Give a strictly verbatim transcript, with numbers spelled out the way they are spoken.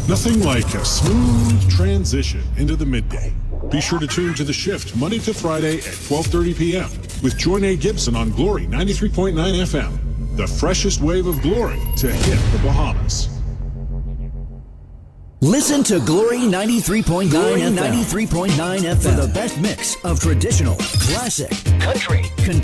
Nothing like a smooth transition into the midday. Be sure to tune to The Shift Monday to Friday at twelve thirty p.m. with Joy Nate Gibson on Glory ninety-three point nine F M. The freshest wave of glory to hit the Bahamas. Listen to Glory ninety-three point nine F M. ninety-three point nine F M for the best mix of traditional, classic, country, contemporary,